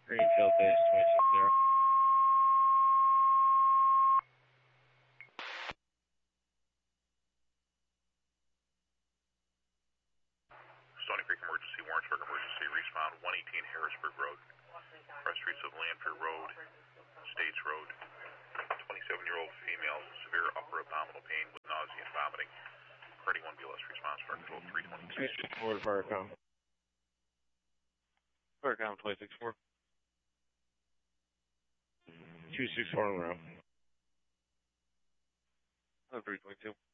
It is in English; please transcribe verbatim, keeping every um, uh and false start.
Greenfield base twenty-six zero. Stony Creek emergency, Warrensburg emergency, respond one eighteen Harrisburg Road. Press streets of Lanford Road, States Road. twenty-seven-year-old female, severe upper abdominal pain with nausea and vomiting. Ready one B L S response, fire control three twenty-two. two six four to Firecom. Firecom twenty-six four. two six four on row. three twenty-two.